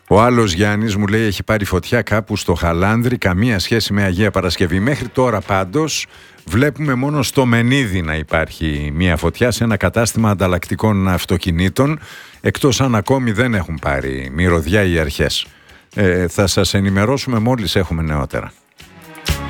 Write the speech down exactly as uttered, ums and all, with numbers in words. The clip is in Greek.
Ο άλλος Γιάννης μου λέει έχει πάρει φωτιά κάπου στο Χαλάνδρη, καμία σχέση με Αγία Παρασκευή. Μέχρι τώρα πάντως βλέπουμε μόνο στο Μενίδη να υπάρχει μια φωτιά σε ένα κατάστημα ανταλλακτικών αυτοκινήτων, εκτός αν ακόμη δεν έχουν πάρει μυρωδιά οι αρχές. Ε, θα σας ενημερώσουμε μόλις έχουμε νεότερα.